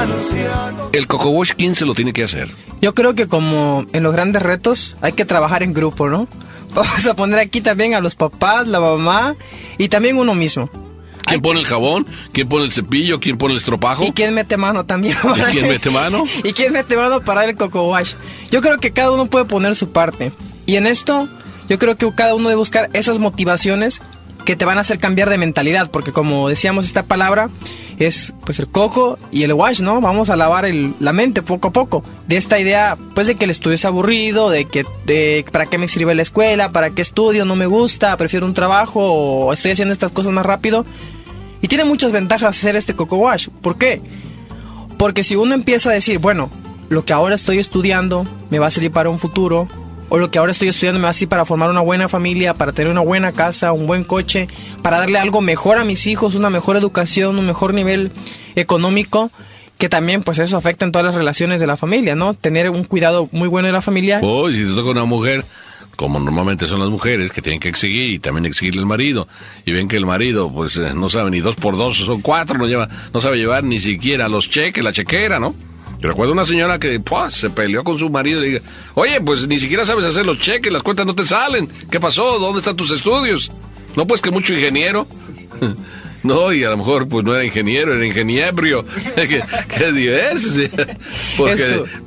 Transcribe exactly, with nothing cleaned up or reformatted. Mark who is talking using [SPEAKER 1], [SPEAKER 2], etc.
[SPEAKER 1] El Coco Wash, ¿quién se lo tiene que hacer?
[SPEAKER 2] Yo creo que como en los grandes retos hay que trabajar en grupo, ¿no? Vamos a poner aquí también a los papás, la mamá y también uno mismo.
[SPEAKER 1] ¿Quién pone el jabón? ¿Quién pone el cepillo? ¿Quién pone el estropajo?
[SPEAKER 2] ¿Y quién mete mano también?
[SPEAKER 1] ¿Y quién mete mano?
[SPEAKER 2] ¿Y quién mete mano para el Coco Wash? Yo creo que cada uno puede poner su parte. Y en esto, yo creo que cada uno debe buscar esas motivaciones que te van a hacer cambiar de mentalidad. Porque como decíamos, esta palabra es pues el coco y el wash, ¿no? Vamos a lavar el, la mente poco a poco. De esta idea, pues de que el estudio es aburrido, de que de, para qué me sirve la escuela, para qué estudio, no me gusta, prefiero un trabajo o estoy haciendo estas cosas más rápido. Y tiene muchas ventajas hacer este Coco Wash. ¿Por qué? Porque si uno empieza a decir, bueno, lo que ahora estoy estudiando me va a servir para un futuro, o lo que ahora estoy estudiando me va a servir para formar una buena familia, para tener una buena casa, un buen coche, para darle algo mejor a mis hijos, una mejor educación, un mejor nivel económico, que también pues eso afecta en todas las relaciones de la familia, ¿no? Tener un cuidado muy bueno de la familia.
[SPEAKER 1] Oh, si te toca una mujer, como normalmente son las mujeres, que tienen que exigir y también exigirle al marido, y ven que el marido pues eh, no sabe ni dos por dos, son cuatro, no lleva, no sabe llevar ni siquiera los cheques, la chequera, ¿no? Yo recuerdo una señora que pues, se peleó con su marido y le dijo, oye, pues ni siquiera sabes hacer los cheques, las cuentas no te salen, ¿qué pasó? ¿Dónde están tus estudios? No, pues que mucho ingeniero. No, y a lo mejor pues no era ingeniero, era ingeniebrio. ¿Qué, qué diverso? Porque